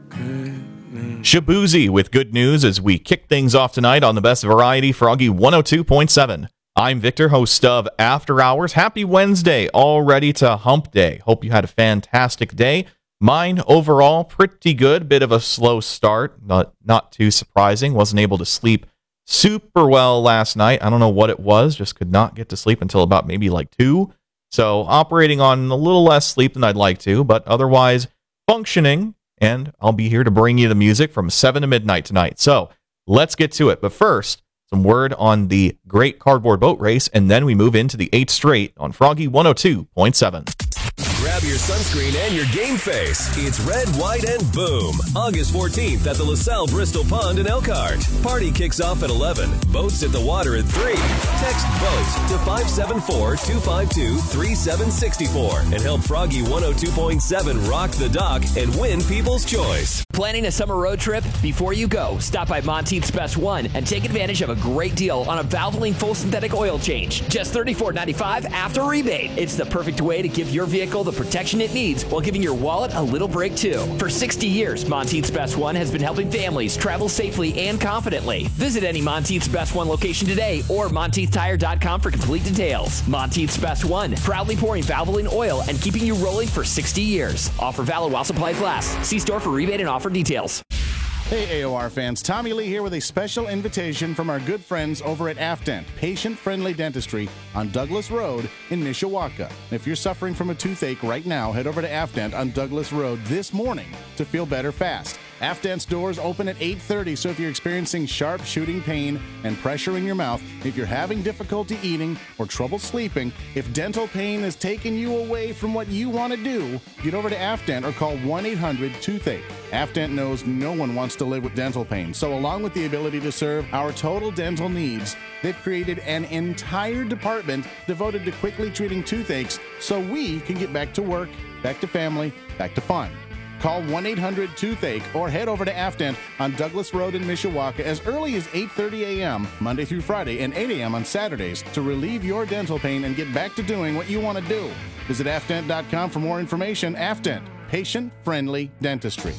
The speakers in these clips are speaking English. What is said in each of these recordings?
Shabuzi with good news as we kick things off tonight on the best variety, Froggy 102.7. I'm Victor, host of After Hours. Happy Wednesday, all ready to hump day. Hope you had a fantastic day. Mine, overall, pretty good. Bit of a slow start, not too surprising. Wasn't able to sleep super well last night. I don't know what it was, just could not get to sleep until about maybe like 2. So operating on a little less sleep than I'd like to, but otherwise functioning. And I'll be here to bring you the music from 7 to midnight tonight. So let's get to it. But first, some word on the Great Cardboard Boat Race, and then we move into the 8th straight on Froggy 102.7. Grab your sunscreen and your game face. It's Red, White, and Boom. August 14th at the LaSalle Bristol Pond in Elkhart. Party kicks off at 11. Boats at the water at 3. Text BOAT to 574-252-3764 and help Froggy 102.7 rock the dock and win People's Choice. Planning a summer road trip? Before you go, stop by Monteith's Best One and take advantage of a great deal on a Valvoline full synthetic oil change. Just $34.95 after rebate. It's the perfect way to give your vehicle the protection it needs while giving your wallet a little break too. For 60 years, Monteith's Best One has been helping families travel safely and confidently. Visit any Monteith's Best One location today or MonteithTire.com for complete details. Monteith's Best One, proudly pouring Valvoline oil and keeping you rolling for 60 years. Offer valid while supplies last. See store for rebate and offer details. Hey AOR fans, Tommy Lee here with a special invitation from our good friends over at Afdent, patient-friendly dentistry on Douglas Road in Mishawaka. If you're suffering from a toothache right now, head over to Afdent on Douglas Road this morning to feel better fast. Afdent's doors open at 8:30, so if you're experiencing sharp shooting pain and pressure in your mouth, if you're having difficulty eating or trouble sleeping, if dental pain is taking you away from what you want to do, get over to Afdent or call 1-800-TOOTHACHE. Afdent knows no one wants to live with dental pain, so along with the ability to serve our total dental needs, they've created an entire department devoted to quickly treating toothaches so we can get back to work, back to family, back to fun. Call 1-800-TOOTHACHE or head over to Afdent on Douglas Road in Mishawaka as early as 8:30 a.m. Monday through Friday and 8 a.m. on Saturdays to relieve your dental pain and get back to doing what you want to do. Visit Afdent.com for more information. Afdent, patient-friendly dentistry.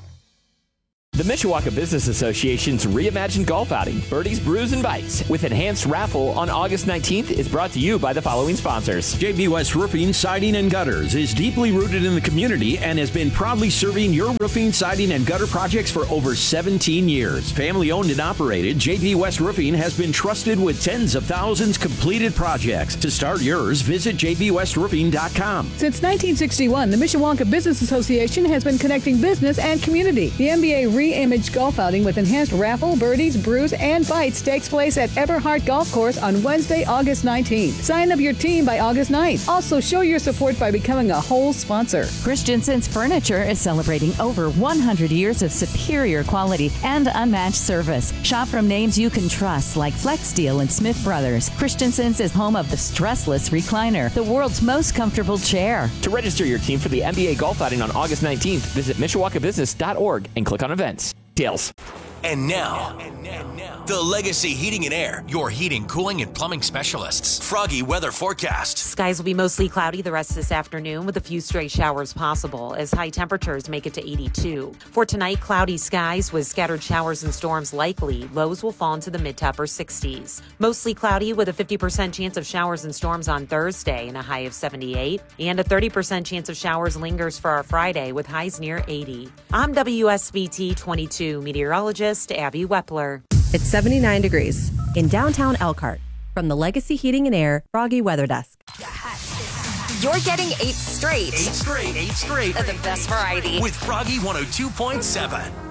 The Mishawaka Business Association's reimagined golf outing, Birdies, Brews, and Bites, with enhanced raffle on August 19th, is brought to you by the following sponsors. JB West Roofing, Siding, and Gutters is deeply rooted in the community and has been proudly serving your roofing, siding, and gutter projects for over 17 years. Family owned and operated, JB West Roofing has been trusted with tens of thousands completed projects. To start yours, visit jbwestroofing.com. Since 1961, the Mishawaka Business Association has been connecting business and community. The MBA Re-Imaged Golf Outing with enhanced raffle, birdies, brews, and bites takes place at Eberhart Golf Course on Wednesday, August 19th. Sign up your team by August 9th. Also, show your support by becoming a whole sponsor. Christensen's Furniture is celebrating over 100 years of superior quality and unmatched service. Shop from names you can trust like Flexsteel and Smith Brothers. Christensen's is home of the Stressless Recliner, the world's most comfortable chair. To register your team for the MBA Golf Outing on August 19th, visit MishawakaBusiness.org and click on events. Details. And now, the Legacy Heating and Air, your heating, cooling, and plumbing specialists. Froggy weather forecast. Skies will be mostly cloudy the rest of this afternoon with a few stray showers possible as high temperatures make it to 82. For tonight, cloudy skies with scattered showers and storms likely. Lows will fall into the mid to upper 60s. Mostly cloudy with a 50% chance of showers and storms on Thursday and a high of 78. And a 30% chance of showers lingers for our Friday with highs near 80. I'm WSBT 22 meteorologist Abby Wepler. It's 79 degrees in downtown Elkhart. From the Legacy Heating and Air Froggy Weather Desk. You're getting 8 straight. 8 straight. Of the best variety. With Froggy 102.7.